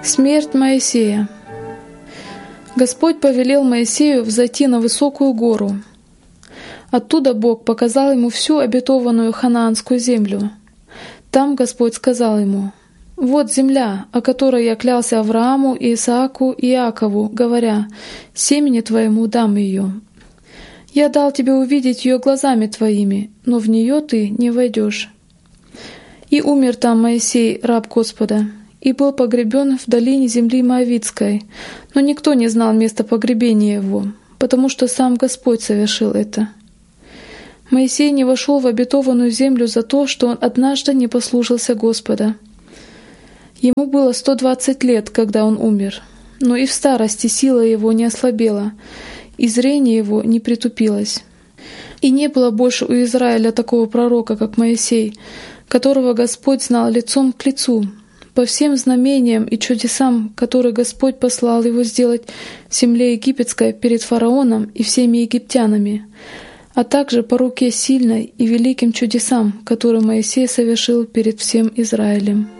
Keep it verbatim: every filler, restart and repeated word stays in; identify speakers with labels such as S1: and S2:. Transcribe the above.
S1: Смерть Моисея. Господь повелел Моисею взойти на высокую гору. Оттуда Бог показал ему всю обетованную ханаанскую землю. Там Господь сказал ему: «Вот земля, о которой я клялся Аврааму, Исааку и Иакову, говоря: семени твоему дам ее. Я дал тебе увидеть ее глазами твоими, но в нее ты не войдешь». И умер там Моисей, раб Господа, и был погребен в долине земли Моавитской, но никто не знал места погребения его, потому что сам Господь совершил это. Моисей не вошел в обетованную землю за то, что он однажды не послушался Господа. Ему было сто двадцать лет, когда он умер, но и в старости сила его не ослабела, и зрение его не притупилось. И не было больше у Израиля такого пророка, как Моисей, которого Господь знал лицом к лицу, по всем знамениям и чудесам, которые Господь послал его сделать в земле египетской перед фараоном и всеми египтянами, а также по руке сильной и великим чудесам, которые Моисей совершил перед всем Израилем.